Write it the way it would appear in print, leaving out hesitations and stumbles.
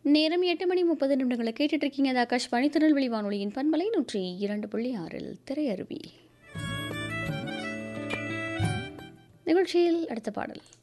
நேரம் 8:30 கேட்டுட்டு இருக்கீங்க. அது ஆகாஷ்வாணி திருநெல்வேலி வானொலியின் பண்பலை 102.6 திரையருவி நிகழ்ச்சியில் அடுத்த பாடல்.